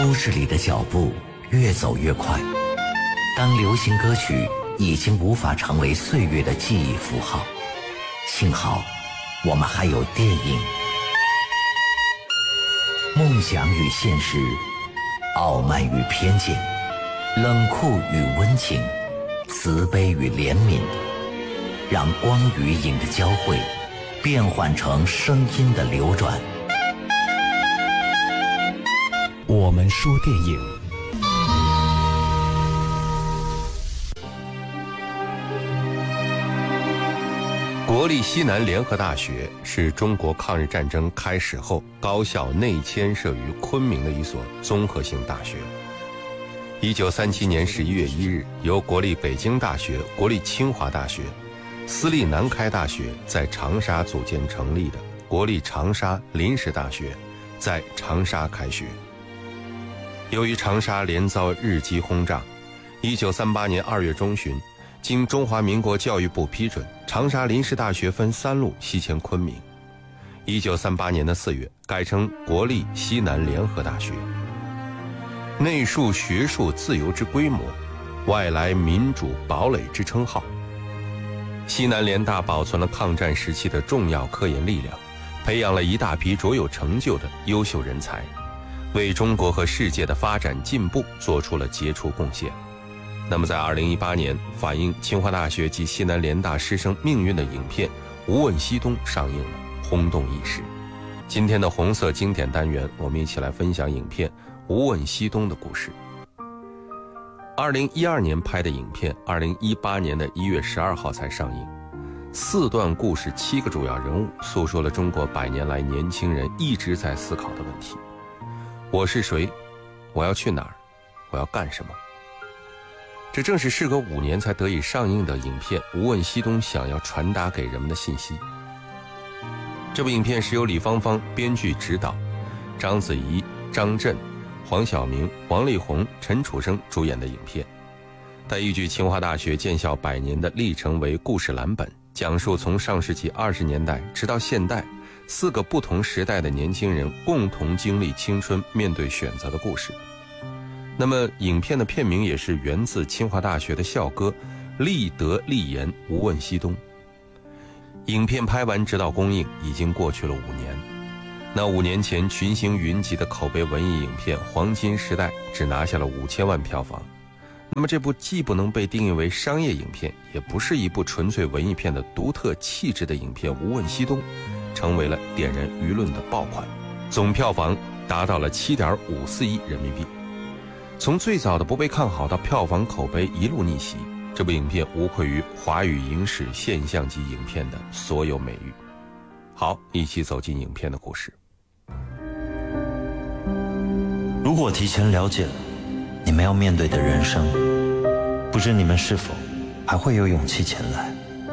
都市里的脚步越走越快，当流行歌曲已经无法成为岁月的记忆符号，幸好我们还有电影。梦想与现实，傲慢与偏见，冷酷与温情，慈悲与怜悯，让光与影的交汇变换成声音的流转。 我们说电影。 国立西南联合大学是中国抗日战争开始后高校内迁设于昆明的一所综合性大学。1937年11月1日，由国立北京大学、国立清华大学、私立南开大学在长沙组建成立的国立长沙临时大学在长沙开学。由于长沙连遭日机轰炸，1938年2月中旬，经中华民国教育部批准，长沙临时大学分3路西迁昆明。1938年4月改成国立西南联合大学。内树学术自由之规模，外来民主堡垒之称号。西南联大保存了抗战时期的重要科研力量，培养了一大批卓有成就的优秀人才，为中国和世界的发展进步做出了杰出贡献。那么在2018年，反映清华大学及西南联大师生命运的影片《无问西东》上映了，轰动一时。今天的红色经典单元，我们一起来分享影片《无问西东》的故事。2012年拍的影片，2018年的1月12号才上映。4段故事，7个主要人物，诉说了中国100年来年轻人一直在思考的问题：我是谁？我要去哪儿？我要干什么？这正是事隔5年才得以上映的影片《无问西东》想要传达给人们的信息。这部影片是由李芳芳编剧指导，章子怡、张震、黄晓明、王力宏、陈楚生主演的影片。它依据清华大学建校100年的历程为故事蓝本，讲述从上世纪20年代直到现代4个不同时代的年轻人共同经历青春、面对选择的故事。那么影片的片名也是源自清华大学的校歌立德立言无问西东。影片拍完直到公映已经过去了5年。那5年前群星云集的口碑文艺影片《黄金时代》只拿下了5000万票房。那么这部既不能被定义为商业影片，也不是一部纯粹文艺片的独特气质的影片《无问西东》成为了点燃舆论的爆款，总票房达到了7.54亿人民币。从最早的不被看好到票房口碑一路逆袭，这部影片无愧于华语影史现象级影片的所有美誉。好，一起走进影片的故事。 如果提前了解了你们要面对的人生，不知你们是否还会有勇气前来。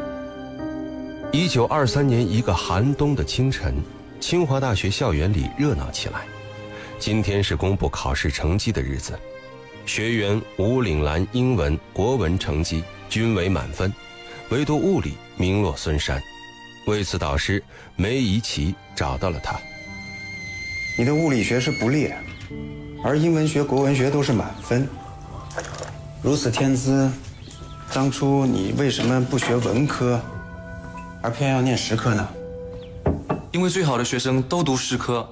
1923年一个寒冬的清晨，清华大学校园里热闹起来。今天是公布考试成绩的日子，学员吴岭兰英文、国文成绩均为满分，唯独物理名落孙山。为此，导师梅贻琦找到了他。 你的物理学是不列，而英文学、国文学都是满分。如此天资，当初你为什么不学文科，而偏要念实科呢？ 因为最好的学生都读实科。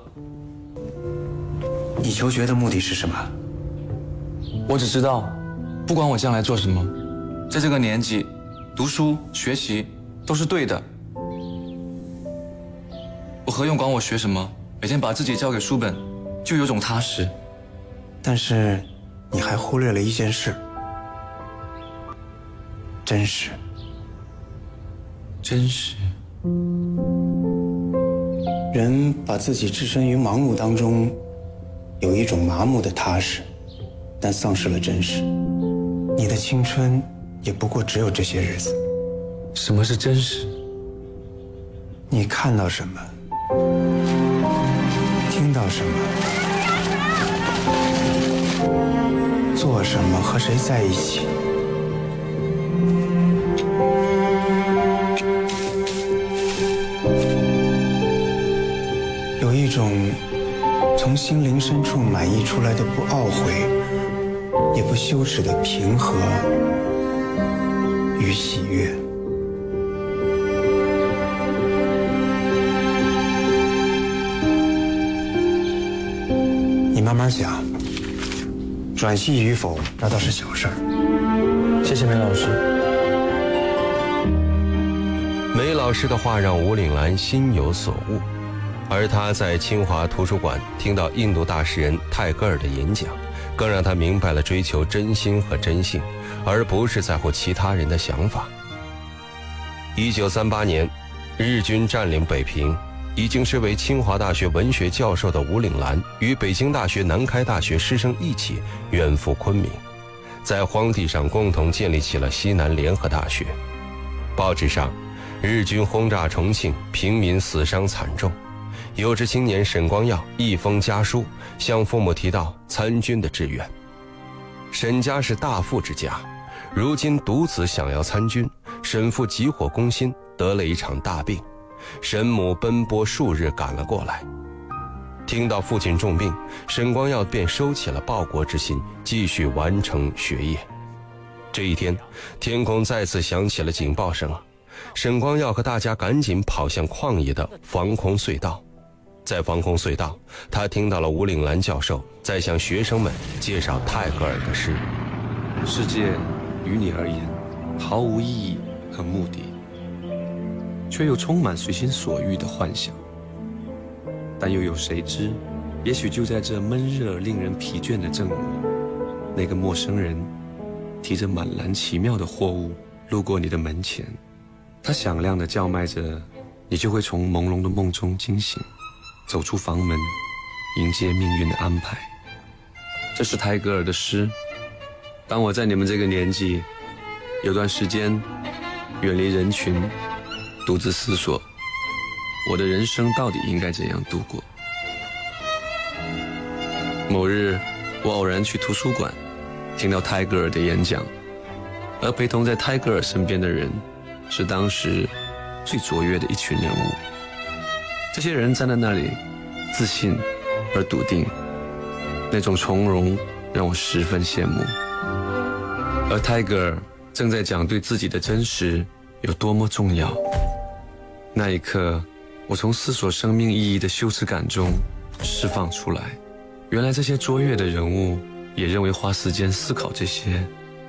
你求学的目的是什么？ 我只知道，不管我将来做什么，在这个年纪，读书学习都是对的。我何用管我学什么？每天把自己交给书本，就有种踏实。 但是，你还忽略了一件事：真实。 真实。 人把自己置身于盲目当中，有一种麻木的踏实，但丧失了真实。你的青春也不过只有这些日子。 什么是真实？ 你看到什么，听到什么，做什么，和谁在一起，有一种从心灵深处满溢出来的不懊悔，也不羞耻的平和与喜悦。你慢慢想，转系与否那倒是小事儿。 谢谢梅老师。 梅老师的话让吴岭澜心有所悟，而他在清华图书馆听到印度大诗人泰戈尔的演讲，更让他明白了追求真心和真性，而不是在乎其他人的想法。1938年，日军占领北平，已经是为清华大学文学教授的吴岭澜与北京大学、南开大学师生一起远赴昆明，在荒地上共同建立起了西南联合大学。报纸上，日军轰炸重庆，平民死伤惨重。有志青年沈光耀一封家书，向父母提到参军的志愿。沈家是大富之家，如今独子想要参军，沈父急火攻心，得了一场大病。沈母奔波数日赶了过来，听到父亲重病，沈光耀便收起了报国之心，继续完成学业。这一天，天空再次响起了警报声，沈光耀和大家赶紧跑向旷野的防空隧道。在防空隧道，他听到了吴岭澜教授在向学生们介绍泰戈尔的诗。 世界于你而言毫无意义和目的，却又充满随心所欲的幻想。但又有谁知，也许就在这闷热令人疲倦的正午，那个陌生人提着满篮奇妙的货物路过你的门前，他响亮地叫卖着，你就会从朦胧的梦中惊醒，走出房门，迎接命运的安排。这是泰戈尔的诗。当我在你们这个年纪，有段时间远离人群，独自思索我的人生到底应该怎样度过。某日，我偶然去图书馆，听到泰戈尔的演讲，而陪同在泰戈尔身边的人，是当时最卓越的一群人物。这些人站在那里，自信而笃定，那种从容让我十分羡慕。而泰戈尔正在讲对自己的真实有多么重要。那一刻，我从思索生命意义的羞耻感中释放出来。原来这些卓越的人物也认为花时间思考这些